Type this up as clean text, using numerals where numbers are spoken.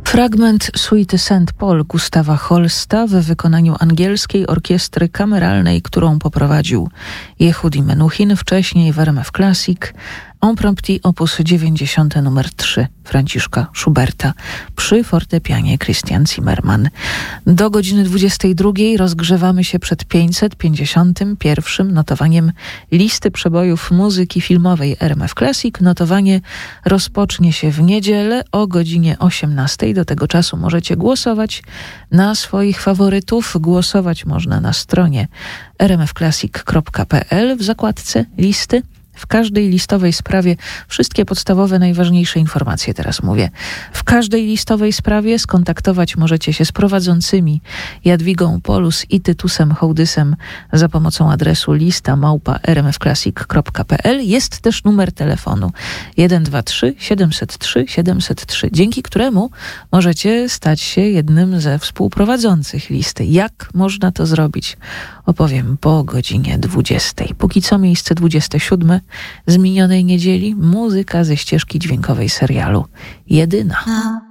Fragment suity St. Paul Gustawa Holsta w wykonaniu angielskiej orkiestry kameralnej, którą poprowadził Yehudi Menuhin, wcześniej w RMF Classic, Impromptu op. 90 nr 3 Franciszka Schuberta przy fortepianie Christian Zimmermann. Do godziny 22 rozgrzewamy się przed 551 notowaniem listy przebojów muzyki filmowej RMF Classic. Notowanie rozpocznie się w niedzielę o godzinie 18. Do tego czasu możecie głosować na swoich faworytów. Głosować można na stronie rmfclassic.pl w zakładce listy. W każdej listowej sprawie wszystkie podstawowe, najważniejsze informacje teraz mówię. W każdej listowej sprawie skontaktować możecie się z prowadzącymi Jadwigą Polus i Tytusem Hołdysem za pomocą adresu lista@rmfclassic.pl. Jest też numer telefonu 123 703 703, dzięki któremu możecie stać się jednym ze współprowadzących listy. Jak można to zrobić? Opowiem po godzinie 20. Póki co miejsce 27 z minionej niedzieli, muzyka ze ścieżki dźwiękowej serialu Jedyna.